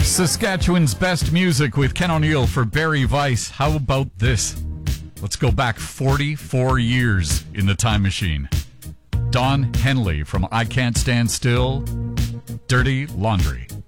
Saskatchewan's best music with Ken O'Neill for Barry Weiss. How about this? Let's go back 44 years in the time machine. Don Henley from I Can't Stand Still, Dirty Laundry.